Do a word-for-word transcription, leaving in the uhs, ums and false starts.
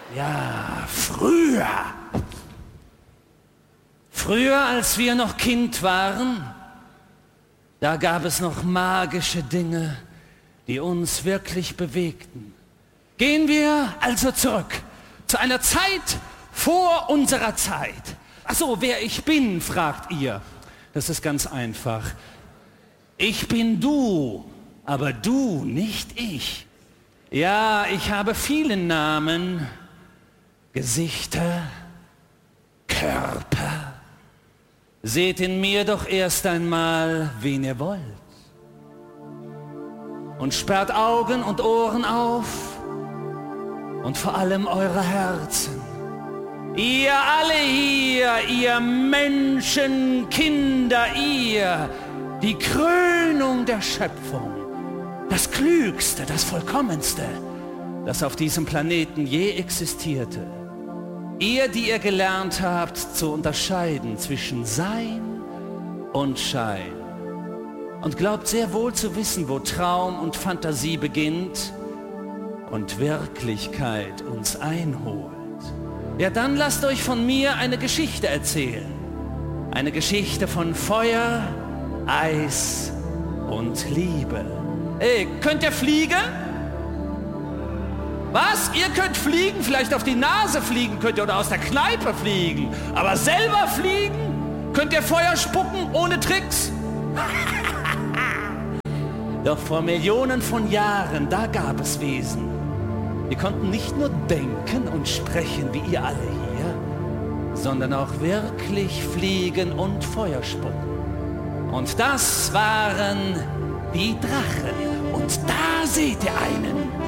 Ja, früher. Früher, als wir noch Kind waren, da gab es noch magische Dinge, die uns wirklich bewegten. Gehen wir also zurück zu einer Zeit vor unserer Zeit. Ach so, wer ich bin, fragt ihr. Das ist ganz einfach. Ich bin du, aber du nicht ich. Ja, ich habe viele Namen, Gesichter, Körper. Seht in mir doch erst einmal, wen ihr wollt. Und sperrt Augen und Ohren auf und vor allem eure Herzen. Ihr alle hier, ihr Menschenkinder, ihr, die Krönung der Schöpfung, das Klügste, das Vollkommenste, das auf diesem Planeten je existierte. Ihr, die ihr gelernt habt zu unterscheiden zwischen Sein und Schein und glaubt sehr wohl zu wissen, wo Traum und Fantasie beginnt und Wirklichkeit uns einholt. Ja, dann lasst euch von mir eine Geschichte erzählen. Eine Geschichte von Feuer, Eis und Liebe. Ey, könnt ihr fliegen? Was? Ihr könnt fliegen? Vielleicht auf die Nase fliegen könnt ihr oder aus der Kneipe fliegen. Aber selber fliegen? Könnt ihr Feuer spucken ohne Tricks? Doch vor Millionen von Jahren, da gab es Wesen. Die konnten nicht nur denken und sprechen wie ihr alle hier, sondern auch wirklich fliegen und Feuer spucken. Und das waren die Drachen. Und da seht ihr einen.